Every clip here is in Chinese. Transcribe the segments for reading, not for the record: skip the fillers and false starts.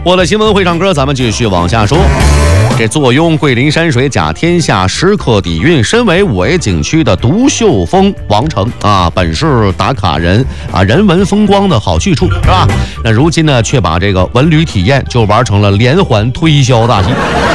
我的新闻会唱歌，咱们继续往下说。这坐拥桂林山水甲天下时刻底蕴，身为5A 景区的独秀峰王城啊，本是打卡人啊人文风光的好去处，是吧？那如今呢，却把这个文旅体验就玩成了连环推销大戏。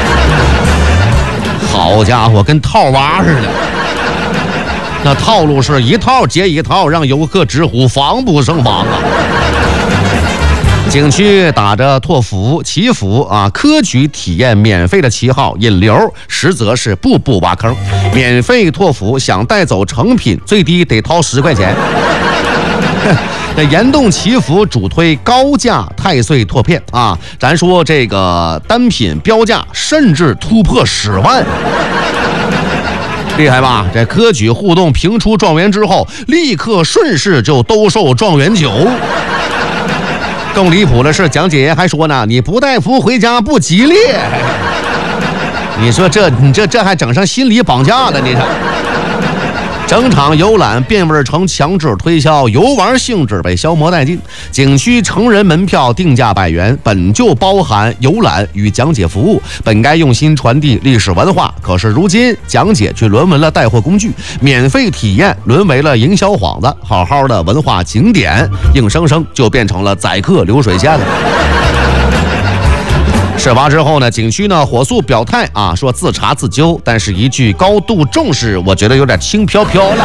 好家伙，跟套娃似的。那套路是一套接一套，让游客直呼防不胜防啊！景区打着拓福、祈福啊、科举体验免费的旗号引流，实则是步步挖坑。免费拓福想带走成品，最低得掏10块钱。那岩洞祈福主推高价太岁拓片啊，咱说这个单品标价甚至突破10万。厉害吧？这科举互动评出状元之后，立刻顺势就兜售状元酒。更离谱的是，蒋姐姐还说呢，你不带福回家不吉利。你说这还整上心理绑架了，你看。整场游览变味成强制推销，游玩性质被消磨殆尽。景区成人门票定价100元，本就包含游览与讲解服务，本该用心传递历史文化，可是如今讲解却沦为了带货工具，免费体验沦为了营销幌子，好好的文化景点硬生生就变成了宰客流水线了。事发之后呢，景区呢火速表态啊，说自查自纠，但是一句高度重视，我觉得有点轻飘飘了。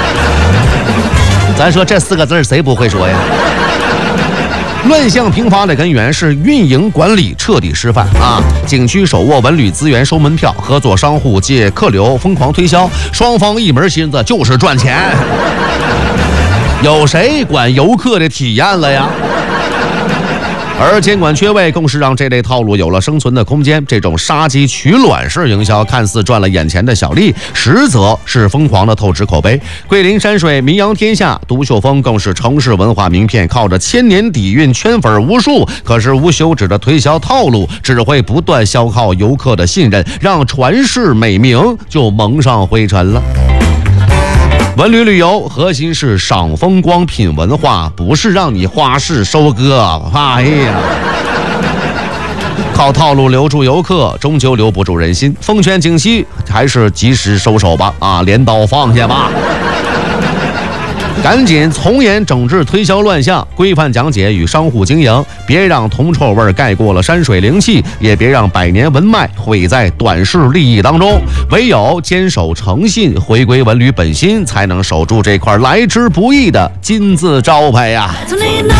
咱说这4个字谁不会说呀？乱象频发的根源是运营管理彻底失范啊！景区手握文旅资源收门票，合作商户借客流疯狂推销，双方一门心思就是赚钱。有谁管游客的体验了呀？而监管缺位更是让这类套路有了生存的空间。这种杀鸡取卵式营销看似赚了眼前的小利，实则是疯狂的透支口碑。桂林山水名扬天下，独秀峰更是城市文化名片，靠着千年底蕴圈粉无数。可是无休止的推销套路只会不断消耗游客的信任，让传世美名就蒙上灰尘了。文旅旅游核心是赏风光品文化，不是让你花式收割。哎呀，靠套路留住游客，终究留不住人心。奉劝景区还是及时收手吧，啊，镰刀放下吧。赶紧从严整治推销乱象，规范讲解与商户经营，别让铜臭味盖过了山水灵气，也别让百年文脉毁在短视利益当中。唯有坚守诚信，回归文旅本心，才能守住这块来之不易的金字招牌呀。